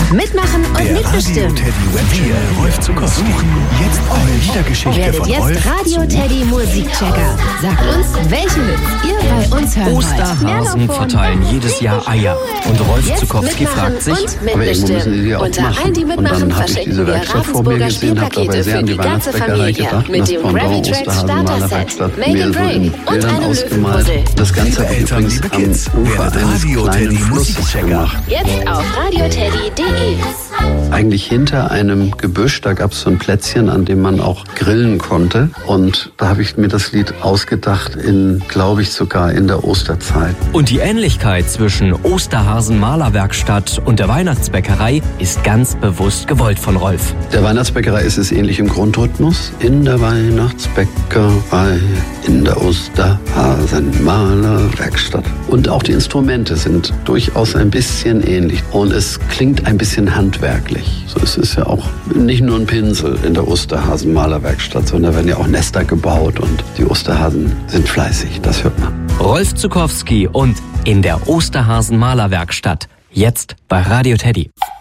Mitmachen und Der mitbestimmen. Radio Teddy Webchecker Rolf Zuckowski suchen jetzt eure Liedergeschichte Werdet von jetzt Rolf Radio Teddy Musikchecker. Sagt uns, welche Hits ihr bei uns hören wollt. Osterhasen verteilen jedes Jahr Eier. Und Rolf Jetzt Zuckowski mitmachen fragt sich, und aber irgendwo müssen die mitbestimmen. auch Unter machen. allen, die Und mitmachen, dann habe ich verschenken diese wir Werkstatt vor mir Ravensburger gesehen, habe dabei Spielpakete sehr für an die die ganze Weihnachtsbäckerei Familie. gedacht. Mit Das dem Pendant Gravy Tracks Osterhasenmaler Starter-Set, Werkstatt Make mir and so in Break und Bildern einem ausgemalt. Löwenpuzzle. Das Ganze Liebe habe ich Eltern, übrigens liebe am Kids, Ufer werdet eines Radio kleinen Teddy Flusses Musikchecker. gemacht. Jetzt auf radioteddy.de. Eigentlich hinter einem Gebüsch, da gab es so ein Plätzchen, an dem man auch grillen konnte. Und da habe ich mir das Lied ausgedacht, glaube ich, sogar in der Osterzeit. und die Ähnlichkeit zwischen Osterhasen-Malerwerkstatt und der Weihnachtsbäckerei ist ganz bewusst gewollt von Rolf. Der Weihnachtsbäckerei ist es ähnlich im Grundrhythmus. In der Weihnachtsbäckerei, in der Osterhasenmalerwerkstatt. Und auch die Instrumente sind durchaus ein bisschen ähnlich. Und es klingt ein bisschen handwerklich. So ist es ja auch nicht nur ein Pinsel in der Osterhasenmalerwerkstatt, sondern da werden ja auch Nester gebaut und die Osterhasen sind fleißig, das hört man. Rolf Zuckowski und in der Osterhasen-Malerwerkstatt. Jetzt bei Radio Teddy.